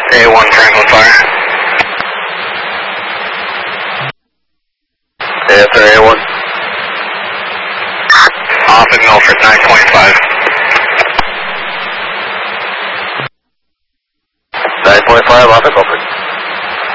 A1 Franklin Fire. AFR A1. Off at Milford 9.5. 9.5 off at Milford.